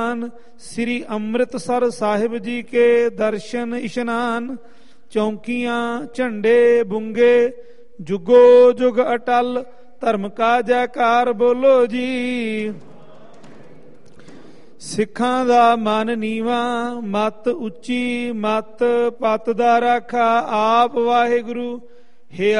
ਦੀਵਾਨ, ਸ੍ਰੀ ਅੰਮ੍ਰਿਤਸਰ ਸਾਹਿਬ ਜੀ ਕੇ ਦਰਸ਼ਨ ਇਸ਼ਨਾਨ। ਚੌਂਕੀਆਂ ਝੰਡੇ ਬੁੰਗੇ ਜੁਗੋ ਜੁਗ ਅਟਲ, ਧਰਮ ਕਾ ਜੈਕਾਰ ਬੋਲੋ ਜੀ। ਸਿੱਖਾਂ ਦਾ ਮਨ ਨੀਵਾ, ਮਤ ਉੱਚੀ ਮਤ ਪਤ ਦਾ ਰਾਖਾ। ਆਪ ਵਾਹਿਗੁਰੂ ਹੈ